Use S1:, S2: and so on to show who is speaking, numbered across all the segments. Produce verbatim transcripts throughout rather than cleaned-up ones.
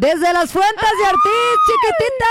S1: Desde las fuentes de Ortiz, chiquitita.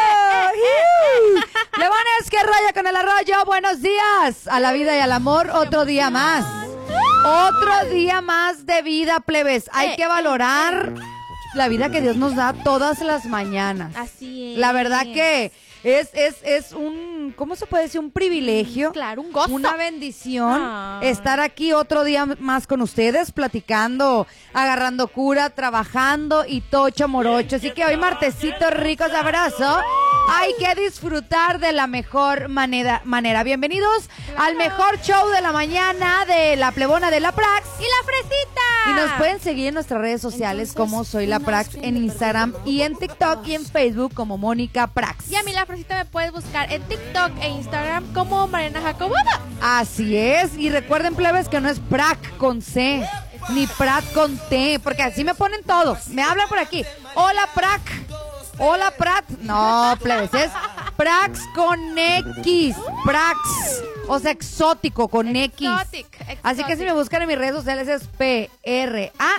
S1: Leones, que raya con el arroyo. Buenos días a la vida y al amor. Otro día más. Otro día más de vida, plebes. Hay que valorar la vida que Dios nos da todas las mañanas.
S2: Así es.
S1: La verdad que es, es, es un, ¿cómo se puede decir? Un privilegio.
S2: Claro, un gozo.
S1: Una bendición
S2: Ah.
S1: estar aquí otro día más con ustedes, platicando, agarrando cura, trabajando y tocho morocho. Así que hoy martesito rico, sabroso. Hay que disfrutar de la mejor manera. manera. Bienvenidos
S2: claro.
S1: al mejor show de la mañana de la plebona de la Prax.
S2: ¡Y la fresita!
S1: Y nos pueden seguir en nuestras redes sociales. Entonces, como Soy la Prax en Instagram y en TikTok y en Facebook como Mónica Prax.
S2: Y a mí la fresita me puedes buscar en TikTok e Instagram como Mariana Jacobada.
S1: Así es. Y recuerden, plebes, que no es Prac con C ni Prat con T, porque así me ponen todos. Me hablan por aquí. Hola, Prac. Hola, Prat. No, plebes, es Prax con X. Prax. O sea, exótico con X.
S2: Exotic, exotic.
S1: Así que si me buscan en mis redes sociales es P R A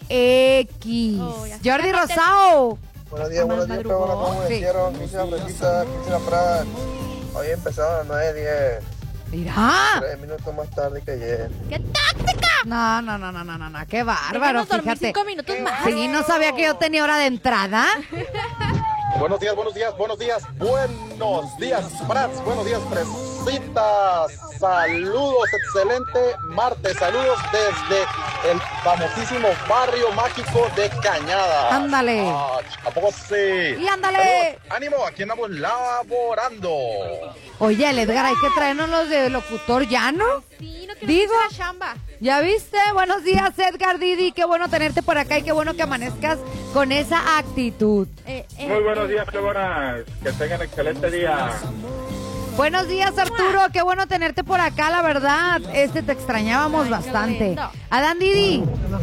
S1: X.
S2: Oh,
S1: Jordi Rosao.
S3: Buenos días, buenos días, pero ¿cómo me
S1: Sí.
S3: hicieron? Quise la fresita, quise la Prax. Hoy empezaron a las nueve diez.
S1: Mira.
S3: Tres minutos más tarde que ayer.
S2: ¡Qué táctica!
S1: No, no, no, no, no, no, no. Qué bárbaro,
S2: Déjanos dormir
S1: fíjate.
S2: cinco minutos más.
S1: Sí, no sabía que yo tenía hora de entrada.
S4: Buenos días, buenos días, buenos días, buenos días, Prats, buenos días, fresitas. Saludos, excelente martes, saludos desde el famosísimo barrio mágico de Cañada.
S1: Ándale.
S4: Ah, ¿a poco sí?
S1: Y ándale.
S4: Saludos, ánimo, aquí andamos laborando.
S1: Oye, el Edgar, hay que traernos los de locutor ya, ¿no?
S2: Sí, no quiero
S1: Digo.
S2: la chamba.
S1: ¿Ya viste? Buenos días, Edgar Didi. Qué bueno tenerte por acá y qué bueno que amanezcas con esa actitud.
S2: Eh, eh,
S5: Muy buenos
S2: eh,
S5: días, plebonas. Que tengan excelente día.
S1: Buenos días, Arturo. Qué bueno tenerte por acá, la verdad. Este te extrañábamos
S2: Ay, qué
S1: bastante.
S2: lindo.
S1: Adán Didi.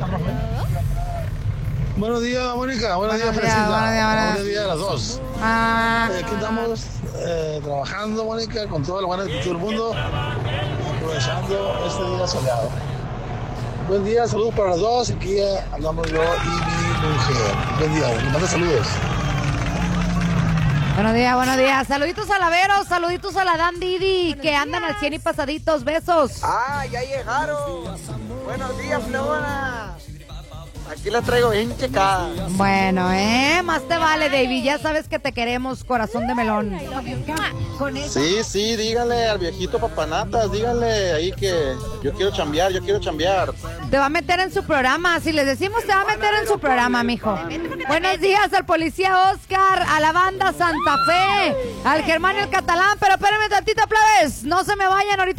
S6: Buenos días, Mónica. Buenos,
S1: Buenos
S6: días,
S1: días,
S6: Fresita.
S1: buenos días, buenos
S6: Buenos días a las dos.
S1: Ah,
S6: Eh, aquí estamos eh, trabajando, Mónica, con toda la buena actitud del mundo, aprovechando este día soleado. Buen día, saludos para los dos. Aquí eh, andamos yo y mi mujer. Buen día, les mando saludos.
S1: buenos días, buenos días. Saluditos a la Vero, saluditos a la Dan Didi,
S2: Buenos
S1: que andan
S2: días.
S1: al cien y pasaditos. Besos.
S3: ¡Ah, ya llegaron! Buenos días, plebona. Aquí la traigo bien checada.
S1: Bueno, eh, más te vale, David. Ya sabes que te queremos, corazón de melón. Con eso.
S4: Sí, sí, díganle al viejito papanatas, díganle ahí que yo quiero chambear, yo quiero chambear.
S1: Te va a meter en su programa. Si les decimos, te va a meter en su programa, mijo. Buenos días al policía Oscar, a la banda Santa Fe, al Germán el Catalán. Pero espérenme tantito, plebes. No se me vayan ahorita.